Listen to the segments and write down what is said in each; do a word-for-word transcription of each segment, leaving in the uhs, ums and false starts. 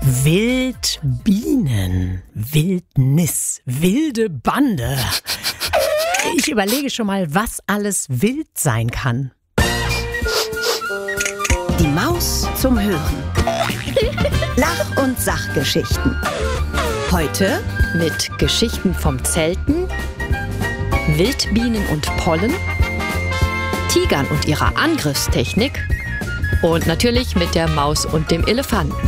Wildbienen, Wildnis, wilde Bande. Ich überlege schon mal, was alles wild sein kann. Die Maus zum Hören. Lach- und Sachgeschichten. Heute mit Geschichten vom Zelten, Wildbienen und Pollen, Tigern und ihrer Angriffstechnik und natürlich mit der Maus und dem Elefanten.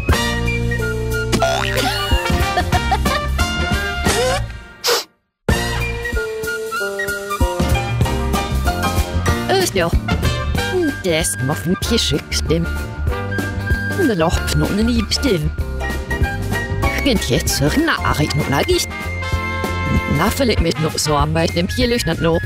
Ist ja das Muffen Kischickstim. Ne Loch nun liebstim. Gent jetzt na arit nun agist. Na vielleicht mit noch so am bei dem hier lüchtert noch.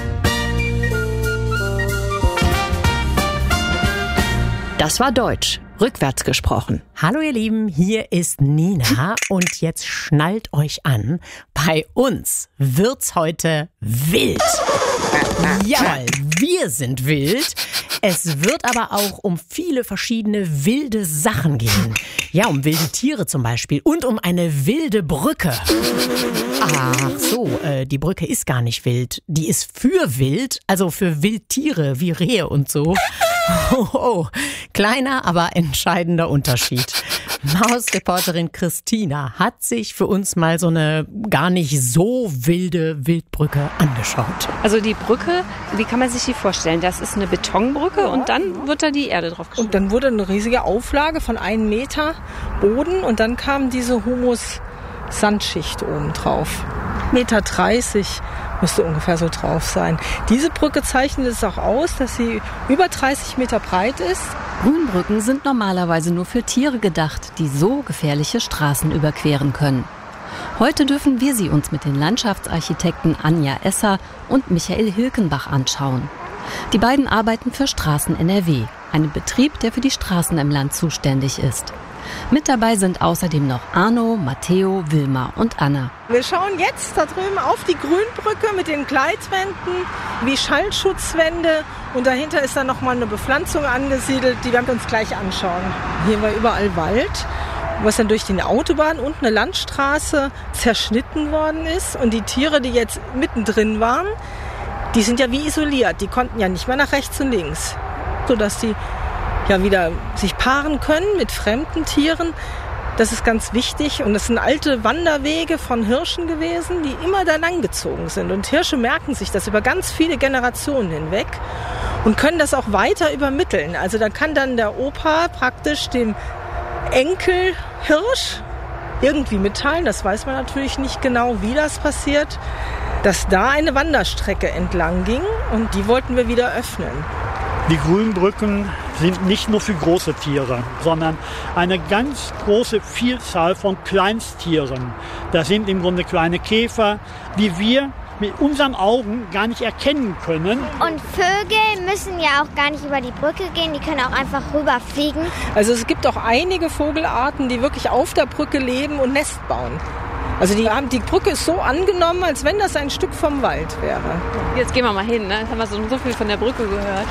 Das war Deutsch, rückwärts gesprochen. Hallo ihr Lieben, hier ist Nina und jetzt schnallt euch an, bei uns wird's heute wild. Jawohl, wir sind wild. Es wird aber auch um viele verschiedene wilde Sachen gehen. Ja, um wilde Tiere zum Beispiel und um eine wilde Brücke. Ach so, äh, die Brücke ist gar nicht wild. Die ist für wild, also für Wildtiere wie Rehe und so. Oh, oh, kleiner, aber entscheidender Unterschied. Mausreporterin Christina hat sich für uns mal so eine gar nicht so wilde Wildbrücke angeschaut. Also die Brücke, wie kann man sich die vorstellen? Das ist eine Betonbrücke ja. Und dann wird da die Erde drauf geschrieben. Und dann wurde eine riesige Auflage von einem Meter Boden und dann kam diese Humus-Sandschicht oben drauf. Meter dreißig müsste ungefähr so drauf sein. Diese Brücke zeichnet es auch aus, dass sie über dreißig Meter breit ist. Grünbrücken sind normalerweise nur für Tiere gedacht, die so gefährliche Straßen überqueren können. Heute dürfen wir sie uns mit den Landschaftsarchitekten Anja Esser und Michael Hilkenbach anschauen. Die beiden arbeiten für Straßen N R W, einen Betrieb, der für die Straßen im Land zuständig ist. Mit dabei sind außerdem noch Arno, Matteo, Wilma und Anna. Wir schauen jetzt da drüben auf die Grünbrücke mit den Gleitwänden, wie Schallschutzwände. Und dahinter ist dann nochmal eine Bepflanzung angesiedelt, die werden wir uns gleich anschauen. Hier war überall Wald, was dann durch die Autobahn und eine Landstraße zerschnitten worden ist. Und die Tiere, die jetzt mittendrin waren, die sind ja wie isoliert. Die konnten ja nicht mehr nach rechts und links, sodass die ja wieder sich paaren können mit fremden Tieren. Das ist ganz wichtig. Und das sind alte Wanderwege von Hirschen gewesen, die immer da lang gezogen sind. Und Hirsche merken sich das über ganz viele Generationen hinweg und können das auch weiter übermitteln. Also da kann dann der Opa praktisch dem Enkel Hirsch irgendwie mitteilen, das weiß man natürlich nicht genau, wie das passiert, dass da eine Wanderstrecke entlang ging und die wollten wir wieder öffnen. Die Grünbrücken sind nicht nur für große Tiere, sondern eine ganz große Vielzahl von Kleinsttieren. Das sind im Grunde kleine Käfer, die wir mit unseren Augen gar nicht erkennen können. Und Vögel müssen ja auch gar nicht über die Brücke gehen, die können auch einfach rüberfliegen. Also es gibt auch einige Vogelarten, die wirklich auf der Brücke leben und Nest bauen. Also die, die Brücke ist so angenommen, als wenn das ein Stück vom Wald wäre. Jetzt gehen wir mal hin, ne? Jetzt haben wir so, so viel von der Brücke gehört.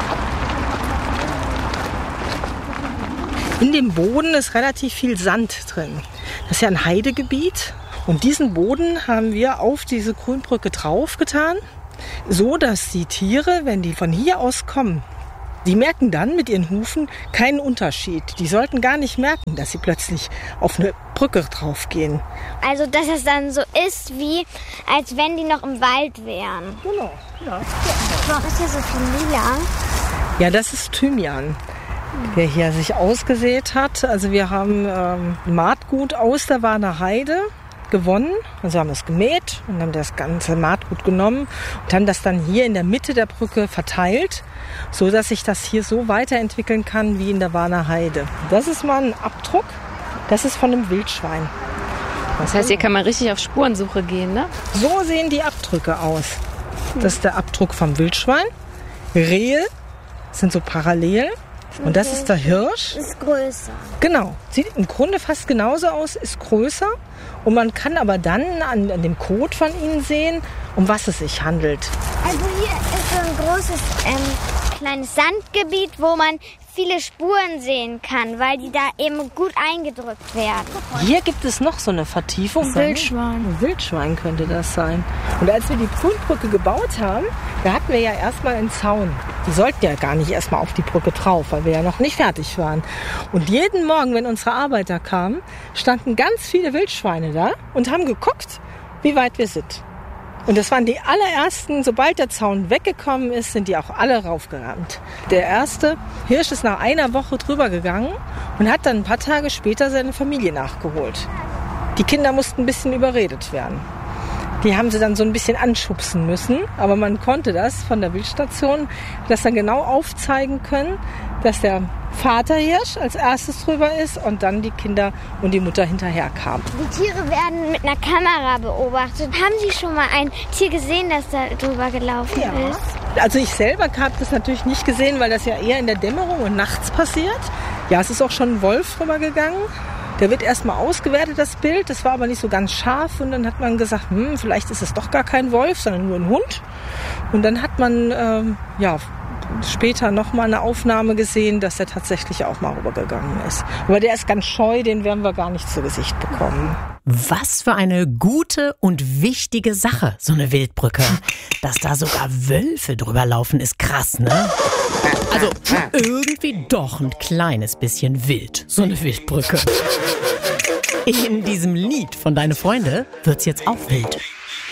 In dem Boden ist relativ viel Sand drin. Das ist ja ein Heidegebiet. Und diesen Boden haben wir auf diese Grünbrücke draufgetan, so dass die Tiere, wenn die von hier aus kommen, die merken dann mit ihren Hufen keinen Unterschied. Die sollten gar nicht merken, dass sie plötzlich auf eine Brücke draufgehen. Also dass es dann so ist, wie als wenn die noch im Wald wären. Genau, ja. Warum ist hier so viel lila? Ja, das ist Thymian, der hier sich ausgesät hat. Also wir haben ähm, Maatgut aus der Warner Heide gewonnen. Also haben es gemäht und haben das ganze Maatgut genommen und haben das dann hier in der Mitte der Brücke verteilt, so dass sich das hier so weiterentwickeln kann wie in der Warner Heide. Das ist mal ein Abdruck. Das ist von einem Wildschwein. Das heißt, hier kann man richtig auf Spurensuche gehen, ne? So sehen die Abdrücke aus. Das ist der Abdruck vom Wildschwein. Rehe sind so parallel. Und das ist der Hirsch. Ist größer. Genau. Sieht im Grunde fast genauso aus, ist größer. Und man kann aber dann an, an dem Kot von ihnen sehen, um was es sich handelt. Also hier ist so ein großes ähm, kleines Sandgebiet, wo man viele Spuren sehen kann, weil die da eben gut eingedrückt werden. Hier gibt es noch so eine Vertiefung. Wildschwein. Ein Wildschwein könnte das sein. Und als wir die Grünbrücke gebaut haben, da hatten wir ja erstmal einen Zaun. Die sollten ja gar nicht erstmal auf die Brücke drauf, weil wir ja noch nicht fertig waren. Und jeden Morgen, wenn unsere Arbeiter kamen, standen ganz viele Wildschweine da und haben geguckt, wie weit wir sind. Und das waren die allerersten, sobald der Zaun weggekommen ist, sind die auch alle raufgerannt. Der erste Hirsch ist nach einer Woche drüber gegangen und hat dann ein paar Tage später seine Familie nachgeholt. Die Kinder mussten ein bisschen überredet werden. Die haben sie dann so ein bisschen anschubsen müssen, aber man konnte das von der Wildstation das dann genau aufzeigen können, dass der Vaterhirsch als erstes drüber ist und dann die Kinder und die Mutter hinterher kamen. Die Tiere werden mit einer Kamera beobachtet. Haben Sie schon mal ein Tier gesehen, das da drüber gelaufen Ja. ist? Also ich selber habe das natürlich nicht gesehen, weil das ja eher in der Dämmerung und nachts passiert. Ja, es ist auch schon ein Wolf drüber gegangen. Der wird erstmal ausgewertet, das Bild. Das war aber nicht so ganz scharf. Und dann hat man gesagt, hm, vielleicht ist es doch gar kein Wolf, sondern nur ein Hund. Und dann hat man ähm, ja, später nochmal eine Aufnahme gesehen, dass er tatsächlich auch mal rübergegangen ist. Aber der ist ganz scheu, den werden wir gar nicht zu Gesicht bekommen. Was für eine gute und wichtige Sache, so eine Wildbrücke. Dass da sogar Wölfe drüber laufen, ist krass, ne? Also irgendwie doch ein kleines bisschen wild, so eine Wildbrücke. In diesem Lied von Deine Freunde wird's jetzt auch wild.